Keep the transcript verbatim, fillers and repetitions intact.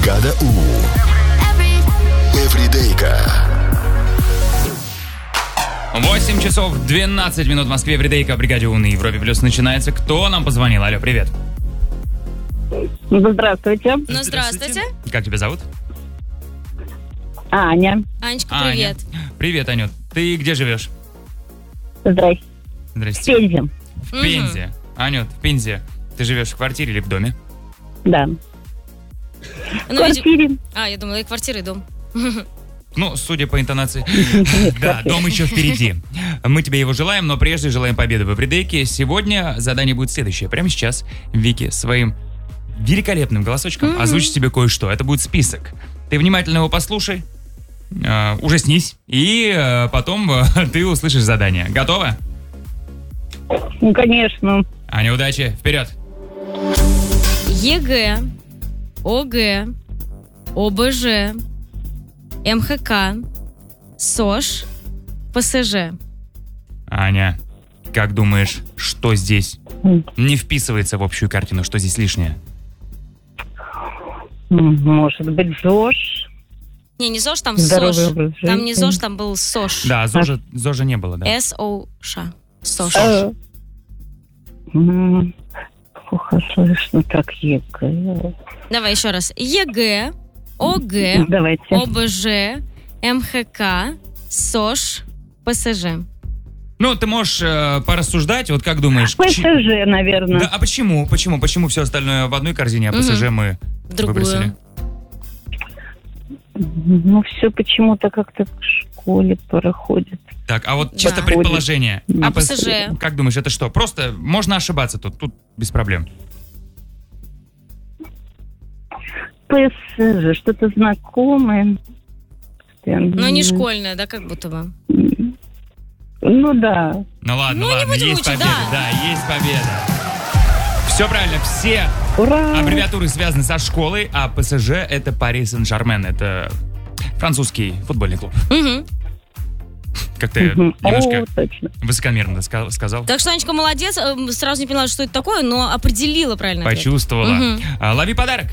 Бригада У. Эвридейка. восемь часов двенадцать минут в Москве. Эвридейка, Бригаде У на Европе Плюс начинается. Кто нам позвонил? Алло, привет. Здравствуйте. Ну, здравствуйте. Как тебя зовут? Аня. Анечка, Аня. привет. Привет, Анют. Ты где живешь? Здрасте. В Здрасте. Пензе. В Пензе. Анют, в Пензе. Ты живешь в квартире или в доме? Да. Ну, В квартире. видимо- А, я думала, и квартира, и дом. Ну, судя по интонации. Да, дом еще впереди. Мы тебе его желаем, но прежде желаем победы в Эвридейке. Сегодня задание будет следующее. Прямо сейчас Вики своим великолепным голосочком озвучит тебе кое-что. Это будет список. Ты внимательно его послушай, э, ужаснись, и э, потом э, ты услышишь задание. Готова? Ну, конечно. Аня, удачи. Вперед. ЕГЭ, ОГЭ, ОБЖ, МХК, СОЖ, ПСЖ. Аня, как думаешь, что здесь не вписывается в общую картину? Что здесь лишнее? Может быть, ЗОЖ. Не, не ЗОЖ, там Здоровый СОЖ. образ жизни. Там не ЗОЖ, там был СОЖ. Да, ЗОЖа, ЗОЖа не было, да. СОШ. СОЖ. Э, м, Плохо слышно, так ЕГЭ. Давай еще раз. ЕГЭ, ОГЭ, Давайте. ОБЖ, МХК, СОЖ, ПСЖ. Ну, ты можешь э, порассуждать, вот как думаешь? к чи- ПСЖ, наверное. Да, а почему? Почему? Почему все остальное в одной корзине, а ПСЖ мы Другую. выбросили? Ну, все почему-то как-то к школе проходит. Так, а вот чисто Да. предположение. А ПС- ПСЖ? Как думаешь, это что? Просто можно ошибаться тут, тут без проблем. ПСЖ, что-то знакомое. Но не школьная, да, как будто бы. Ну да. Ну ладно, Ну, не ладно, будем есть мучить, победа, да. да, есть победа. Все правильно, все Ура! аббревиатуры связаны со школой, а ПСЖ это Пари Сен-Жермен, это французский футбольный клуб. Мгм. Как ты Мгм. немножко О, точно. высокомерно ска- сказал. Так что, Анечка, молодец. Э, Сразу не поняла, что это такое, но определила правильно ответ. Почувствовала. Мгм. А, Лови подарок.